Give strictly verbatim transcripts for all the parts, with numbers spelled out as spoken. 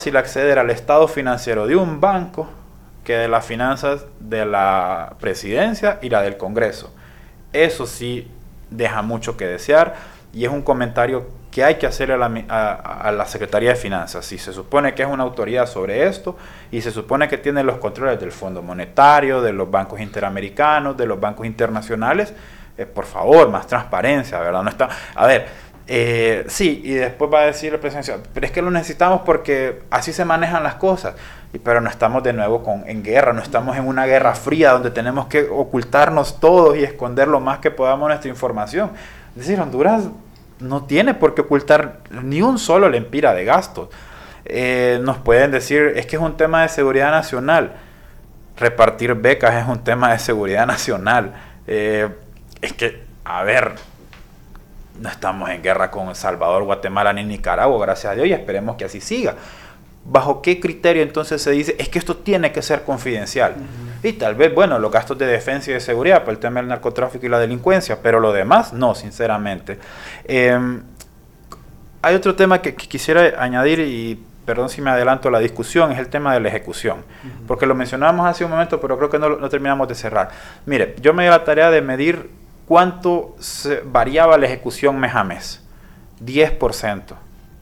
fácil acceder al estado financiero de un banco que de las finanzas de la presidencia y la del Congreso. Eso sí deja mucho que desear y es un comentario que hay que hacerle a la, a, a la Secretaría de Finanzas. Si se supone que es una autoridad sobre esto y se supone que tiene los controles del Fondo Monetario, de los bancos interamericanos, de los bancos internacionales, eh, por favor, más transparencia, ¿verdad? No está, a ver, Eh, sí, y después va a decir la presidencia, pero es que lo necesitamos porque así se manejan las cosas. Y, pero no estamos de nuevo con, en guerra, no estamos en una guerra fría donde tenemos que ocultarnos todos y esconder lo más que podamos nuestra información. Es decir, Honduras no tiene por qué ocultar ni un solo lempira de gastos. Eh, nos pueden decir, es que es un tema de seguridad nacional. Repartir becas es un tema de seguridad nacional. Eh, es que, a ver... No estamos en guerra con El Salvador, Guatemala ni Nicaragua, gracias a Dios, y esperemos que así siga. ¿Bajo qué criterio entonces se dice, es que esto tiene que ser confidencial? Uh-huh. Y tal vez, bueno, los gastos de defensa y de seguridad por el tema del narcotráfico y la delincuencia, pero lo demás, no, sinceramente. Eh, hay otro tema que, que quisiera añadir, y perdón si me adelanto a la discusión, es el tema de la ejecución. Uh-huh. Porque lo mencionábamos hace un momento, pero creo que no, no terminamos de cerrar. Mire, yo me di la tarea de medir ¿cuánto se variaba la ejecución mes a mes? diez por ciento.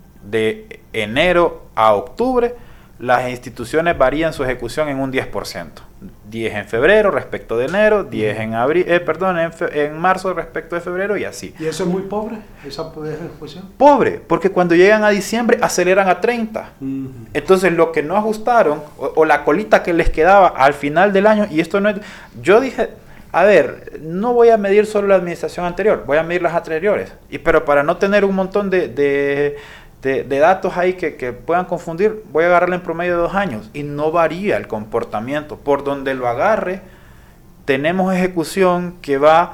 De enero a octubre, las instituciones varían su ejecución en un diez por ciento. diez en febrero respecto de enero, diez en abril, eh, perdón, en, fe, en marzo respecto de febrero y así. ¿Y eso es muy pobre, esa ejecución? Pobre, porque cuando llegan a diciembre aceleran a treinta. Uh-huh. Entonces lo que no ajustaron, o, o la colita que les quedaba al final del año, y esto no es... Yo dije... A ver, no voy a medir solo la administración anterior, voy a medir las anteriores. Y, pero para no tener un montón de, de, de, de datos ahí que, que puedan confundir, voy a agarrarla en promedio de dos años. Y no varía el comportamiento. Por donde lo agarre, tenemos ejecución que va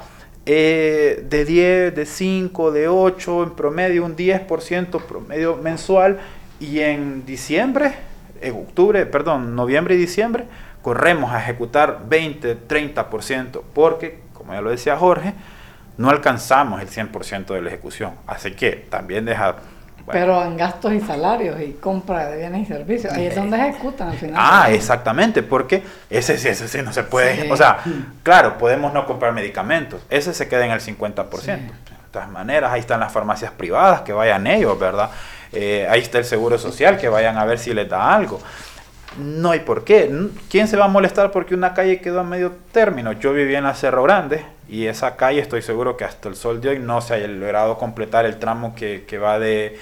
eh, de diez, de cinco, de ocho, en promedio un diez por ciento promedio mensual. Y en diciembre, en octubre, perdón, noviembre y diciembre, corremos a ejecutar veinte, treinta por ciento, porque, como ya lo decía Jorge, no alcanzamos el cien por ciento de la ejecución. Así que también deja... Bueno. Pero en gastos y salarios y compra de bienes y servicios, ahí es donde ejecutan al final. Ah, exactamente, porque ese sí, ese sí no se puede... Sí. O sea, claro, podemos no comprar medicamentos, ese se queda en el cincuenta por ciento. Sí. De todas maneras, ahí están las farmacias privadas, que vayan ellos, ¿verdad? Eh, ahí está el seguro social, que vayan a ver si les da algo. No hay por qué. ¿Quién se va a molestar porque una calle quedó a medio término? Yo viví en la Cerro Grande y esa calle estoy seguro que hasta el sol de hoy no se haya logrado completar el tramo que, que va de,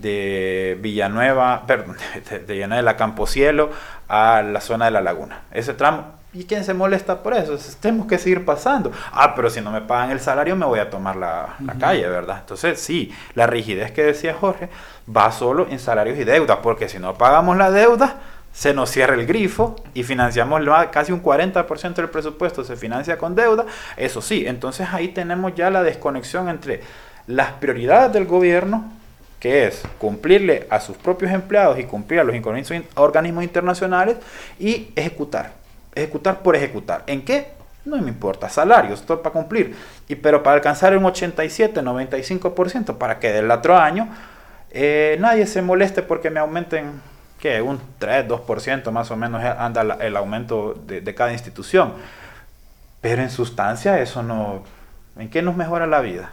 de Villanueva, perdón, de, de Villanueva de la Camposielo a la zona de la Laguna. Ese tramo, ¿y quién se molesta por eso? Tenemos que seguir pasando. Ah, pero si no me pagan el salario me voy a tomar la, la uh-huh. calle, ¿verdad? Entonces sí, la rigidez que decía Jorge va solo en salarios y deudas, porque si no pagamos la deuda, se nos cierra el grifo y financiamos casi un cuarenta por ciento del presupuesto, se financia con deuda. Eso sí, entonces ahí tenemos ya la desconexión entre las prioridades del gobierno, que es cumplirle a sus propios empleados y cumplir a los organismos internacionales, y ejecutar, ejecutar por ejecutar. ¿En qué? No me importa, salarios, todo para cumplir, y, pero para alcanzar un ochenta y siete, noventa y cinco por ciento para que del otro año eh, nadie se moleste porque me aumenten que un tres, dos por ciento más o menos anda el aumento de, de cada institución. Pero en sustancia eso no... ¿En qué nos mejora la vida?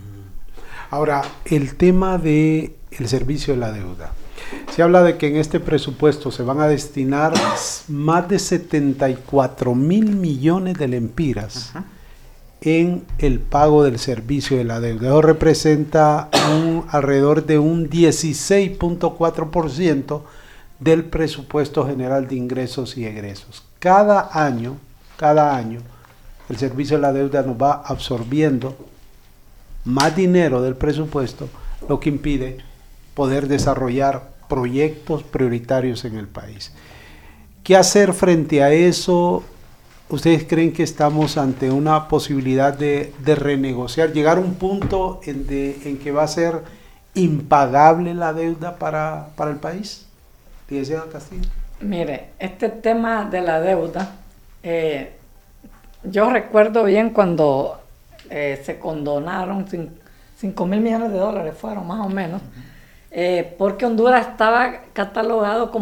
Ahora, el tema del servicio de la deuda. Se habla de que en este presupuesto se van a destinar más de setenta y cuatro mil millones de lempiras uh-huh. en el pago del servicio de la deuda. Eso representa un, alrededor de un dieciséis punto cuatro por ciento del presupuesto general de ingresos y egresos. Cada año, cada año, el servicio de la deuda nos va absorbiendo más dinero del presupuesto, lo que impide poder desarrollar proyectos prioritarios en el país. ¿Qué hacer frente a eso? ¿Ustedes creen que estamos ante una posibilidad de, de renegociar, llegar a un punto en, de, en que va a ser impagable la deuda para, para el país? Castillo. Mire, este tema de la deuda, eh, yo recuerdo bien cuando eh, se condonaron cinco mil millones de dólares, fueron más o menos, uh-huh. eh, porque Honduras estaba catalogado como